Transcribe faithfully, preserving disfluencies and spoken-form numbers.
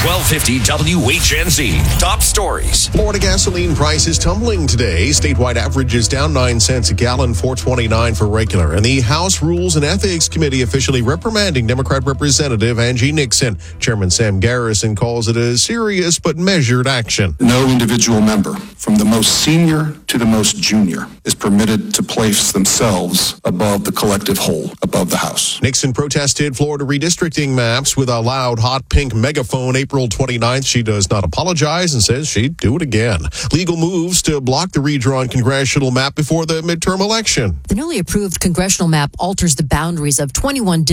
twelve fifty W H N Z. Top stories. Florida gasoline prices tumbling today. Statewide average is down nine cents a gallon, four twenty-nine for regular. And the House Rules and Ethics Committee officially reprimanding Democrat Representative Angie Nixon. Chairman Sam Garrison calls it a serious but measured action. No individual member, from the most senior to the most junior, is permitted to place themselves above the collective whole, above the House. Nixon protested Florida redistricting maps with a loud hot pink megaphone April twenty-ninth. She does not apologize and says she'd do it again. Legal moves to block the redrawn congressional map before the midterm election. The newly approved congressional map alters the boundaries of twenty-one